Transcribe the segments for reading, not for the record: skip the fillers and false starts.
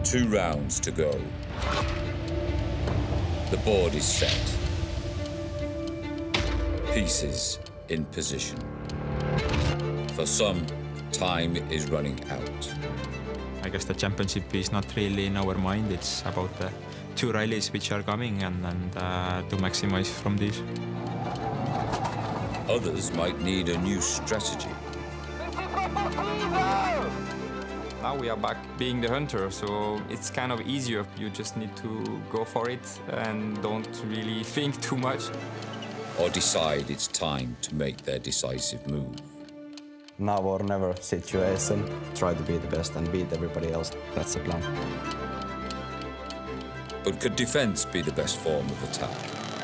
2 rounds to go. The board is set. Pieces in position. For some, time is running out. I guess the championship is not really in our mind. It's about the 2 rallies which are coming and to maximize from these. Others might need a new strategy. Now we are back being the hunter, so it's kind of easier. You just need to go for it and don't really think too much. Or decide it's time to make their decisive move. Now or never situation. Try to be the best and beat everybody else. That's the plan. But could defense be the best form of attack?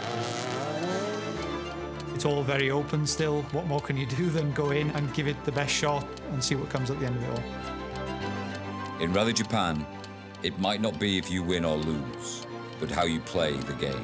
It's all very open still. What more can you do than go in and give it the best shot and see what comes at the end of it all? In Rally Japan, it might not be if you win or lose, but how you play the game.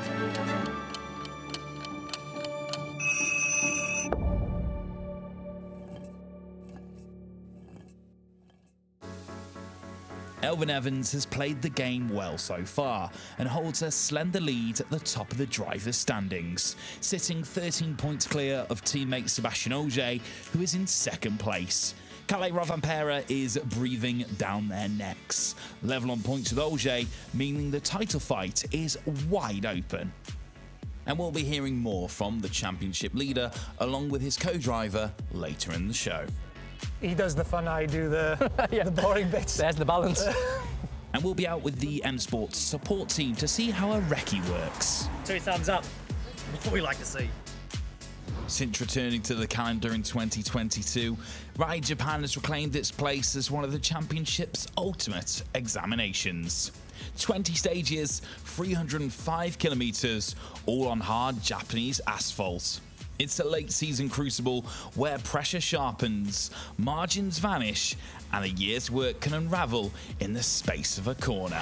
Elfyn Evans has played the game well so far and holds a slender lead at the top of the drivers' standings, sitting 13 points clear of teammate Sebastian Ogier, who is in second place. Kalle Rovanperä is breathing down their necks. Level on points with Ogier, meaning the title fight is wide open. And we'll be hearing more from the championship leader along with his co-driver later in the show. He does the fun, I do the boring bits. There's the balance. And we'll be out with the M Sports support team to see how a recce works. 2 thumbs up. What we like to see. Since returning to the calendar in 2022, Rally Japan has reclaimed its place as one of the championship's ultimate examinations. 20 stages, 305 kilometres, all on hard Japanese asphalt. It's a late season crucible where pressure sharpens, margins vanish, and a year's work can unravel in the space of a corner.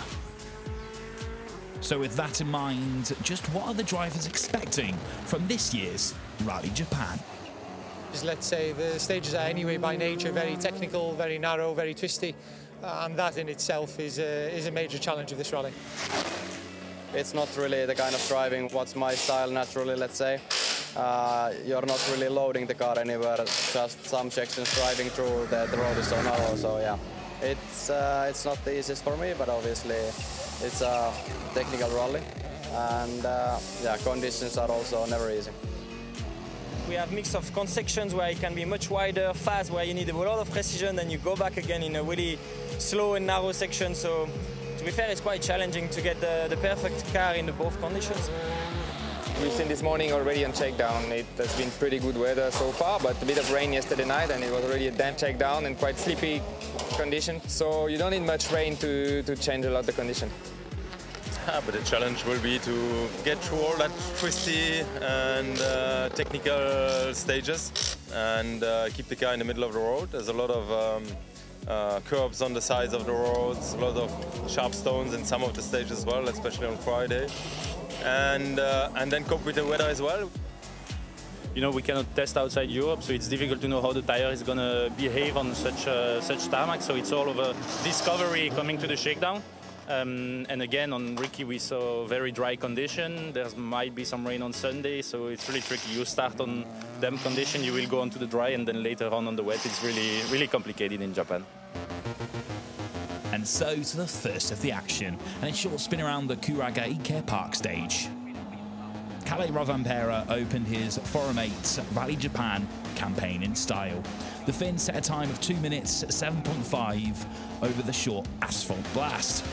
So with that in mind, just what are the drivers expecting from this year's Rally Japan? Let's say the stages are anyway by nature very technical, very narrow, very twisty, and that in itself is a major challenge of this rally. It's not really the kind of driving what's my style naturally, let's say. You're not really loading the car anywhere, just some sections driving through, the road is so narrow, so yeah. It's not the easiest for me, but obviously it's a technical rally, and yeah, conditions are also never easy. We have mix of sections where it can be much wider, fast, where you need a lot of precision, then you go back again in a really slow and narrow section, so to be fair, it's quite challenging to get the perfect car in both conditions. We've seen this morning already on shakedown. It has been pretty good weather so far, but a bit of rain yesterday night and it was already a damp shakedown and quite sleepy condition. So you don't need much rain to change a lot the condition. But the challenge will be to get through all that twisty and technical stages and keep the car in the middle of the road. There's a lot of curves on the sides of the roads, a lot of sharp stones in some of the stages as well, especially on Friday. And then cope with the weather as well. You know, we cannot test outside Europe, so it's difficult to know how the tire is going to behave on such tarmac. So it's all of a discovery coming to the shakedown. And again, on Ricky, we saw very dry condition. There might be some rain on Sunday, so it's really tricky. You start on damp condition, you will go on to the dry, and then later on the wet. It's really, really complicated in Japan. And so to the first of the action, and a short spin around the Kuraga Ike Park stage. Kalle Rovanperä opened his Forum 8 Rally Japan campaign in style. The Finn set a time of 2 minutes 7.5 over the short asphalt blast.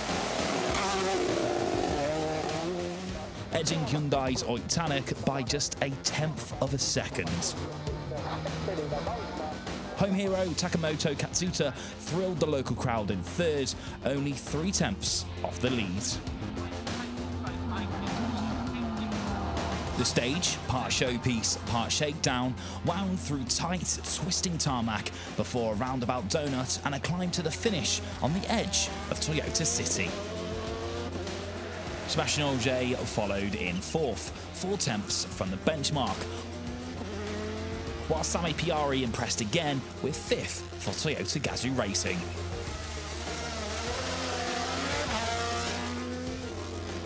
Edging Hyundai's Ott Tänak by just a tenth of a second. Home hero Takamoto Katsuta thrilled the local crowd in third, only 3 tenths off the lead. The stage, part showpiece, part shakedown, wound through tight, twisting tarmac before a roundabout donut and a climb to the finish on the edge of Toyota City. Sebastian Ogier followed in fourth, 4 tenths from the benchmark, while Sami Piari impressed again with 5th for Toyota Gazoo Racing.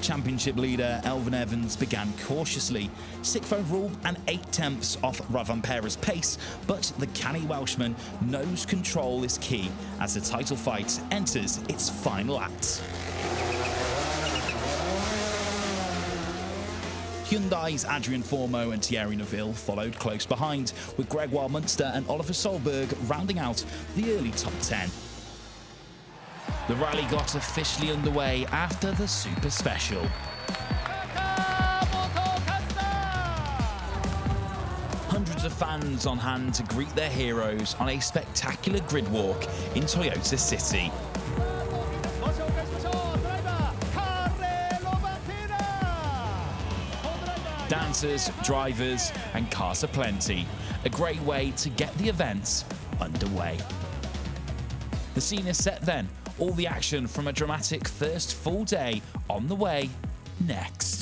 Championship leader Elfyn Evans began cautiously, sixth overall and 8/10 off Rovanpera's pace, but the canny Welshman knows control is key as the title fight enters its final act. Hyundai's Adrian Formeau and Thierry Neuville followed close behind, with Gregoire Munster and Oliver Solberg rounding out the early top 10. The rally got officially underway after the Super Special. Hundreds of fans on hand to greet their heroes on a spectacular grid walk in Toyota City. Dancers, drivers and cars aplenty. A great way to get the event underway. The scene is set then. All the action from a dramatic first full day on the way next.